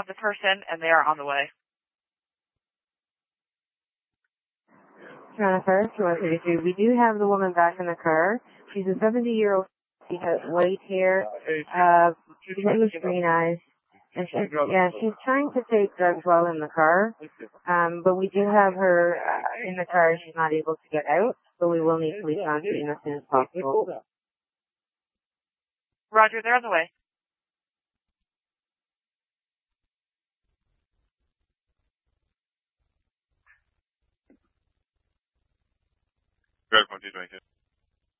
the person, and they are on the way. Jennifer, 2133. We do have the woman back in the car. She's a 70-year-old. She has white hair, bluish green eyes. And she's trying to take drugs while in the car. But we do have her in the car. She's not able to get out, so we will need police on scene as soon as possible. Roger, they're on the way. Grab 222.